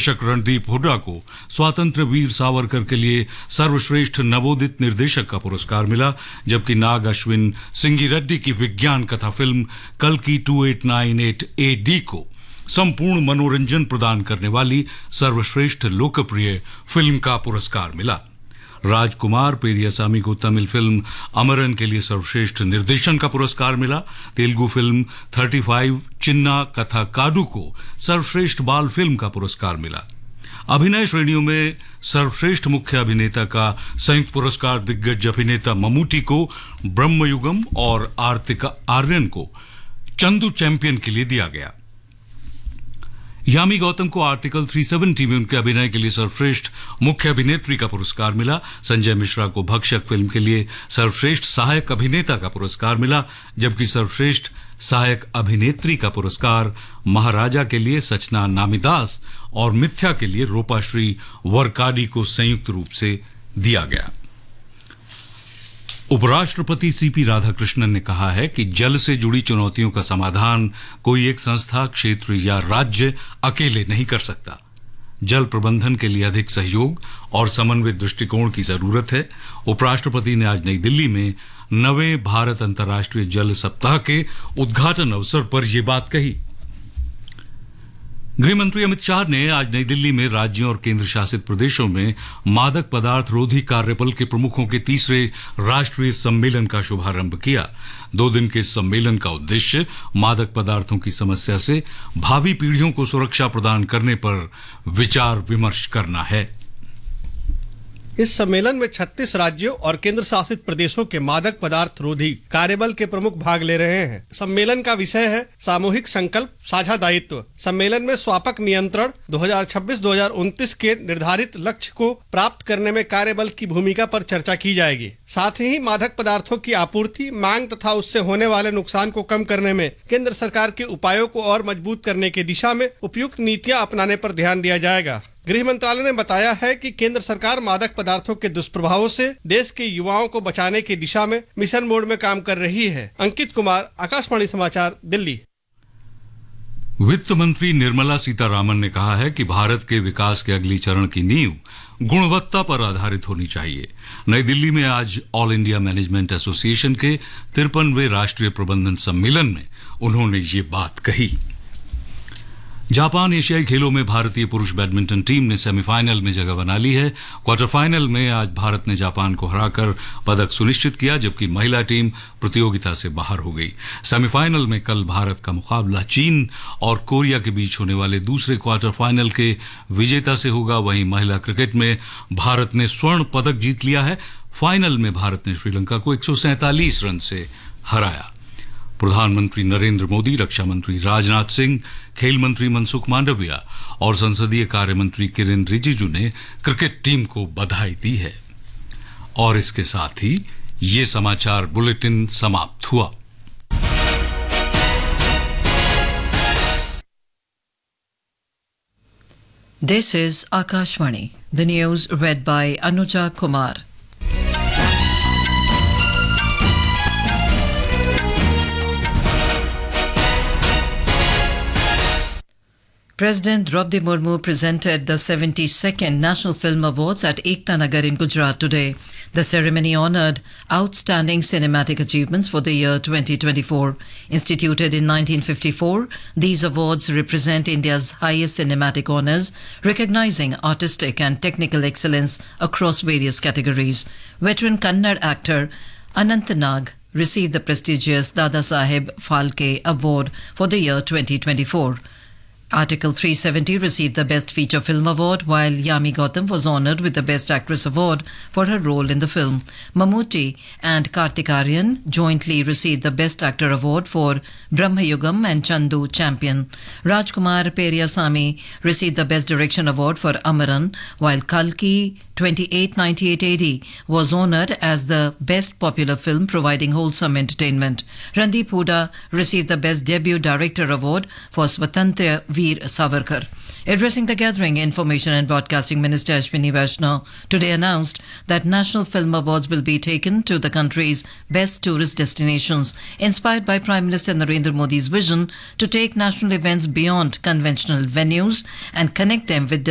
निर्देशक रणदीप हुड्डा को स्वातंत्र्य वीर सावरकर के लिए सर्वश्रेष्ठ नवोदित निर्देशक का पुरस्कार मिला, जबकि नाग अश्विन सिंगी रेड्डी की विज्ञान कथा फिल्म कल्कि 2898 AD को संपूर्ण मनोरंजन प्रदान करने वाली सर्वश्रेष्ठ लोकप्रिय फिल्म का पुरस्कार मिला। राजकुमार पेरियासामी को तमिल फिल्म अमरन के लिए सर्वश्रेष्ठ निर्देशन का पुरस्कार मिला। तेलुगु फिल्म 35 चिन्ना कथा काडू को सर्वश्रेष्ठ बाल फिल्म का पुरस्कार मिला। अभिनय श्रेणियों में सर्वश्रेष्ठ मुख्य अभिनेता का संयुक्त पुरस्कार दिग्गज अभिनेता ममूटी को ब्रह्मयुगम और आर्तिक आर्यन को चंदू चैंपियन के लिए दिया गया। यामी गौतम को आर्टिकल 370 में उनके अभिनय के लिए सर्वश्रेष्ठ मुख्य अभिनेत्री का पुरस्कार मिला। संजय मिश्रा को भक्षक फिल्म के लिए सर्वश्रेष्ठ सहायक अभिनेता का पुरस्कार मिला, जबकि सर्वश्रेष्ठ सहायक अभिनेत्री का पुरस्कार महाराजा के लिए सचना नामिदास और मिथ्या के लिए रूपाश्री वरकाडी को संयुक्त रूप से दिया गया। उपराष्ट्रपति सीपी राधाकृष्णन ने कहा है कि जल से जुड़ी चुनौतियों का समाधान कोई एक संस्था, क्षेत्र या राज्य अकेले नहीं कर सकता। जल प्रबंधन के लिए अधिक सहयोग और समन्वित दृष्टिकोण की जरूरत है। उपराष्ट्रपति ने आज नई दिल्ली में 9वें भारत अंतर्राष्ट्रीय जल सप्ताह के उद्घाटन अवसर पर यह बात कही। गृह मंत्री अमित शाह ने आज नई दिल्ली में राज्यों और केंद्र शासित प्रदेशों में मादक पदार्थ रोधी कार्यबल के प्रमुखों के तीसरे राष्ट्रीय सम्मेलन का शुभारंभ किया। 2 दिन के इस सम्मेलन का उद्देश्य मादक पदार्थों की समस्या से भावी पीढ़ियों को सुरक्षा प्रदान करने पर विचार विमर्श करना है। इस सम्मेलन में 36 राज्यों और केंद्र शासित प्रदेशों के मादक पदार्थ रोधी कार्यबल के प्रमुख भाग ले रहे हैं। सम्मेलन का विषय है सामूहिक संकल्प साझा दायित्व। सम्मेलन में स्वापक नियंत्रण 2026-2029 के निर्धारित लक्ष्य को प्राप्त करने में कार्यबल की भूमिका पर चर्चा की जाएगी। साथ ही मादक पदार्थों की आपूर्ति, मांग तथा उससे होने वाले नुकसान को कम करने में केंद्र सरकार के उपायों को और मजबूत करने की दिशा में उपयुक्त नीतियां अपनाने पर ध्यान दिया जाएगा। गृह मंत्रालय ने बताया है कि केंद्र सरकार मादक पदार्थों के दुष्प्रभावों से देश के युवाओं को बचाने की दिशा में मिशन मोड में काम कर रही है। अंकित कुमार, आकाशवाणी समाचार, दिल्ली। वित्त मंत्री निर्मला सीतारामन ने कहा है कि भारत के विकास के अगली चरण की नींव गुणवत्ता पर आधारित होनी चाहिए। नई दिल्ली में आज ऑल इंडिया मैनेजमेंट एसोसिएशन के 53वें राष्ट्रीय प्रबंधन सम्मेलन में उन्होंने ये बात कही। जापान एशियाई खेलों में भारतीय पुरुष बैडमिंटन टीम ने सेमीफाइनल में जगह बना ली है। क्वार्टर फाइनल में आज भारत ने जापान को हराकर पदक सुनिश्चित किया, जबकि महिला टीम प्रतियोगिता से बाहर हो गई। सेमीफाइनल में कल भारत का मुकाबला चीन और कोरिया के बीच होने वाले दूसरे क्वार्टर फाइनल के विजेता से होगा। वहीं महिला क्रिकेट में भारत ने स्वर्ण पदक जीत लिया है। फाइनल में भारत ने श्रीलंका को 147 रन से हराया। प्रधानमंत्री नरेंद्र मोदी, रक्षा मंत्री राजनाथ सिंह, खेल मंत्री मनसुख मांडविया और संसदीय कार्य मंत्री किरेन रिजिजू ने क्रिकेट टीम को बधाई दी है। और इसके साथ ही ये समाचार बुलेटिन समाप्त हुआ। This is Akashvani. The news read by Anuja Kumar. President Draupadi Murmu presented the 72nd National Film Awards at Ekta Nagar in Gujarat today. The ceremony honoured outstanding cinematic achievements for the year 2024. Instituted in 1954, these awards represent India's highest cinematic honours, recognising artistic and technical excellence across various categories. Veteran Kannada actor Anant Nag received the prestigious Dada Saheb Phalke Award for the year 2024. Article 370 received the Best Feature Film Award, while Yami Gautam was honoured with the Best Actress Award for her role in the film. Mammootty and Kartik Aaryan jointly received the Best Actor Award for Brahmayugam and Chandu Champion. Rajkumar Periasamy received the Best Direction Award for Amaran, while Kalki 2898 AD was honoured as the Best Popular Film providing wholesome entertainment. Randeep Huda received the Best Debut Director Award for Swatantra Veer Savarkar. Addressing the gathering, Information and Broadcasting Minister Ashwini Vaishnaw today announced that National Film Awards will be taken to the country's best tourist destinations, inspired by Prime Minister Narendra Modi's vision to take national events beyond conventional venues and connect them with